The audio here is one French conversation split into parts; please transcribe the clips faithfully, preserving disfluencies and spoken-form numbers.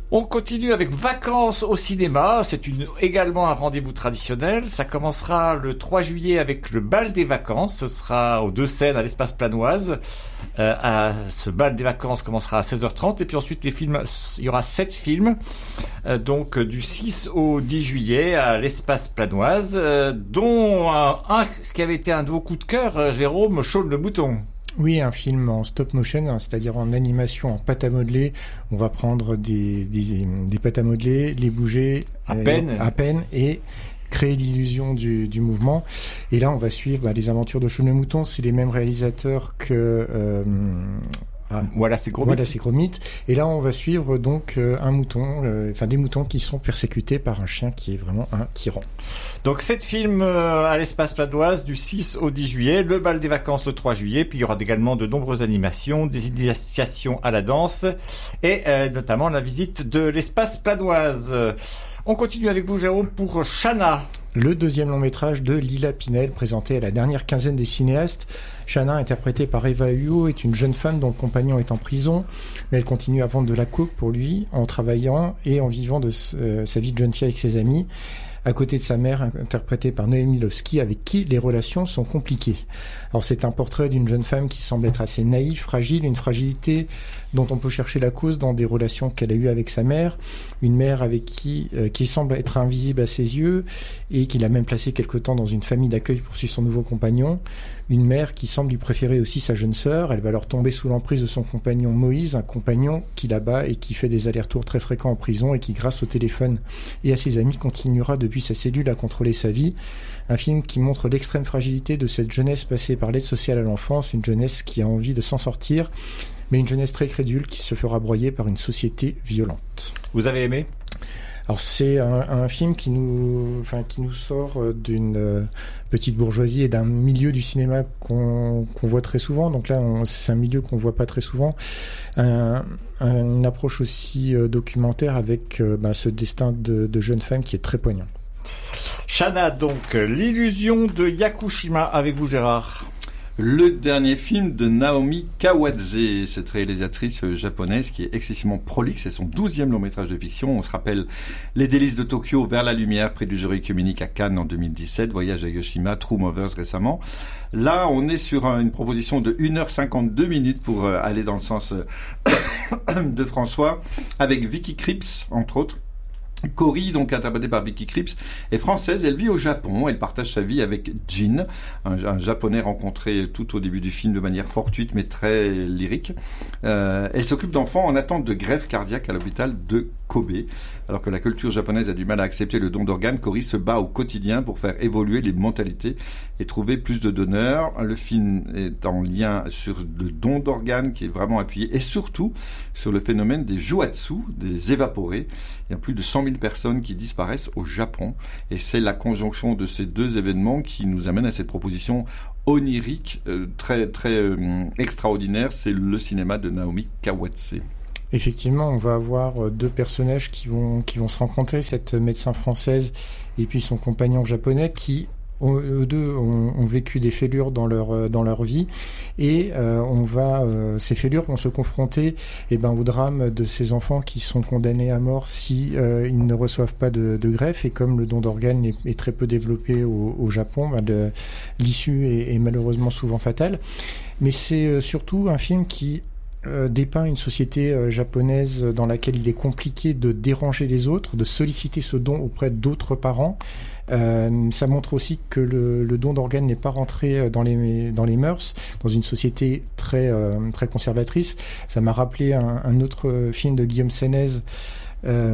On continue avec Vacances au cinéma. C'est une, également un rendez-vous traditionnel. Ça commencera le trois juillet avec le bal des vacances. Ce sera aux Deux Seines à l'espace Planoise. Euh, à, ce bal des vacances commencera à seize heures trente. Et puis ensuite, les films, il y aura sept films. Euh, donc, du six au dix juillet à l'espace Planoise. Euh, dont un, un, ce qui avait été un de vos coups de cœur, euh, Jérôme, Shaun le mouton. Oui, un film en stop motion, c'est-à-dire en animation, en pâte à modeler. On va prendre des, des, des pâtes à modeler, les bouger à euh, peine, à peine et créer l'illusion du, du mouvement. Et là, on va suivre bah, les aventures de Shaun le mouton. C'est les mêmes réalisateurs que... Euh, Ah, voilà, c'est gros voilà, c'est gros mythe. Et là, on va suivre donc euh, un mouton, euh, enfin des moutons qui sont persécutés par un chien qui est vraiment un tyran. Donc, sept films euh, à l'espace Planoise du six au dix juillet, le bal des vacances le trois juillet, puis il y aura également de nombreuses animations, des initiations à la danse et euh, notamment la visite de l'espace Planoise. On continue avec vous, Jérôme, pour Shanna. Le deuxième long métrage de Lila Pinel, présenté à la dernière quinzaine des cinéastes. Shanna, interprétée par Eva Huot, est une jeune femme dont le compagnon est en prison, mais elle continue à vendre de la coke pour lui, en travaillant et en vivant de euh, sa vie de jeune fille avec ses amis, à côté de sa mère, interprétée par Noémie Lvovsky, avec qui les relations sont compliquées. Alors c'est un portrait d'une jeune femme qui semble être assez naïve, fragile, une fragilité dont on peut chercher la cause dans des relations qu'elle a eues avec sa mère, une mère avec qui euh, qui semble être invisible à ses yeux et qui l'a même placée quelque temps dans une famille d'accueil pour suivre son nouveau compagnon, une mère qui semble lui préférer aussi sa jeune sœur. Elle va alors tomber sous l'emprise de son compagnon Moïse, un compagnon qui la bat et qui fait des allers-retours très fréquents en prison et qui, grâce au téléphone et à ses amis, continuera depuis sa cellule à contrôler sa vie. Un film qui montre l'extrême fragilité de cette jeunesse passée par l'aide sociale à l'enfance, une jeunesse qui a envie de s'en sortir, mais une jeunesse très crédule qui se fera broyer par une société violente. Vous avez aimé ? Alors c'est un, un film qui nous, enfin qui nous sort d'une euh, petite bourgeoisie et d'un milieu du cinéma qu'on, qu'on voit très souvent. Donc là, on, c'est un milieu qu'on voit pas très souvent. Un, un, une approche aussi euh, documentaire avec euh, bah, ce destin de, de jeune femme qui est très poignant. Shanna, donc l'illusion de Yakushima avec vous, Gérard. Le dernier film de Naomi Kawase, cette réalisatrice japonaise qui est excessivement prolixe, c'est son douzième long métrage de fiction. On se rappelle Les délices de Tokyo, Vers la lumière, prix du jury œcuménique à Cannes en deux mille dix-sept, Voyage à Hiroshima, True Movers récemment. Là, on est sur une proposition de une heure cinquante-deux minutes pour aller dans le sens de François, avec Vicky Krieps, entre autres. Cory, donc interprétée par Vicky Krieps, est française. Elle vit au Japon. Elle partage sa vie avec Jin, un, un japonais rencontré tout au début du film de manière fortuite mais très lyrique. Euh, elle s'occupe d'enfants en attente de greffe cardiaque à l'hôpital de Kobe. Alors que la culture japonaise a du mal à accepter le don d'organes, Cory se bat au quotidien pour faire évoluer les mentalités et trouver plus de donneurs. Le film est en lien sur le don d'organes qui est vraiment appuyé et surtout sur le phénomène des juatsu, des évaporés. Il y a plus de cent mille personnes qui disparaissent au Japon et c'est la conjonction de ces deux événements qui nous amène à cette proposition onirique euh, très très euh, extraordinaire. C'est le cinéma de Naomi Kawase. Effectivement, on va avoir deux personnages qui vont qui vont se rencontrer, cette médecin française et puis son compagnon japonais qui eux deux ont, ont vécu des fêlures dans leur dans leur vie et euh, on va euh, ces fêlures vont se confronter eh ben au drame de ces enfants qui sont condamnés à mort si euh, ils ne reçoivent pas de, de greffe, et comme le don d'organes est, est très peu développé au, au Japon, ben de, l'issue est, est malheureusement souvent fatale. Mais c'est euh, surtout un film qui Euh, dépeint une société euh, japonaise dans laquelle il est compliqué de déranger les autres, de solliciter ce don auprès d'autres parents. Euh, ça montre aussi que le, le don d'organes n'est pas rentré dans les dans les mœurs, dans une société très euh, très conservatrice. Ça m'a rappelé un, un autre film de Guillaume Sénez, euh,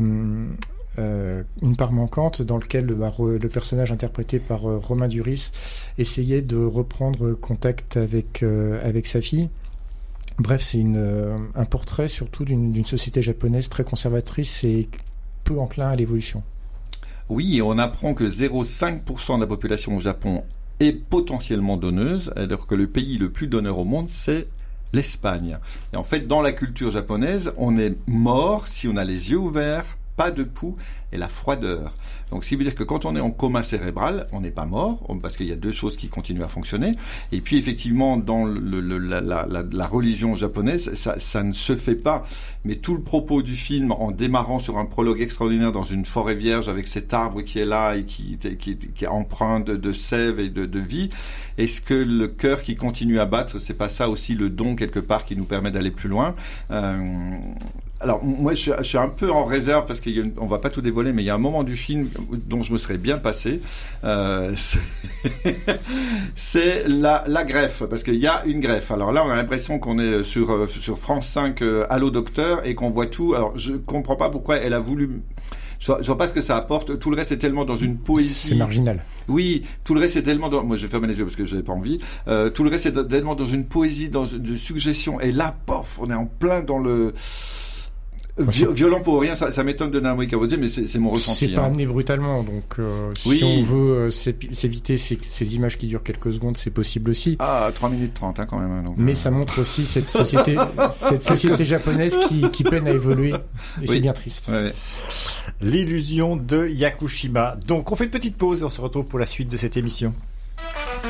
euh, Une part manquante, dans lequel bah, re, le personnage interprété par euh, Romain Duris essayait de reprendre contact avec euh, avec sa fille. Bref, c'est une, euh, un portrait surtout d'une, d'une société japonaise très conservatrice et peu enclin à l'évolution. Oui, et on apprend que zéro virgule cinq pour cent de la population au Japon est potentiellement donneuse, alors que le pays le plus donneur au monde, c'est l'Espagne. Et en fait, dans la culture japonaise, on est mort si on a les yeux ouverts, pas de pouls et la froideur. Donc, ce qui veut dire que quand on est en coma cérébral, on n'est pas mort, parce qu'il y a deux choses qui continuent à fonctionner. Et puis, effectivement, dans le, le, la, la, la, la religion japonaise, ça, ça ne se fait pas. Mais tout le propos du film, en démarrant sur un prologue extraordinaire dans une forêt vierge avec cet arbre qui est là et qui, qui, qui est empreint de, de sève et de, de vie, est-ce que le cœur qui continue à battre, c'est pas ça aussi le don quelque part qui nous permet d'aller plus loin? euh, Alors, moi, je suis, je suis un peu en réserve parce qu'on va pas tout dévoiler, mais il y a un moment du film dont je me serais bien passé. Euh, c'est c'est la, la greffe, parce qu'il y a une greffe. Alors là, on a l'impression qu'on est sur, sur France cinq, euh, Allô Docteur, et qu'on voit tout. Alors, je comprends pas pourquoi elle a voulu... Je vois, je vois pas ce que ça apporte. Tout le reste est tellement dans une poésie. C'est marginal. Oui, tout le reste est tellement dans... Moi, je vais fermer les yeux parce que je n'avais pas envie. Euh, tout le reste est tellement dans une poésie, dans une suggestion. Et là, pof, on est en plein dans le... Vi- violent pour rien, ça, ça m'étonne de Naomi Kawase, mais c'est, c'est mon ressenti. C'est pas hein. amené brutalement, donc euh, oui. si on veut euh, s'éviter ces, ces images qui durent quelques secondes, c'est possible aussi. Ah, trois minutes trente hein, quand même. Donc, mais euh... ça montre aussi cette société, cette société japonaise qui, qui peine à évoluer, et oui. c'est bien triste. Ouais. L'illusion de Yakushima. Donc on fait une petite pause et on se retrouve pour la suite de cette émission.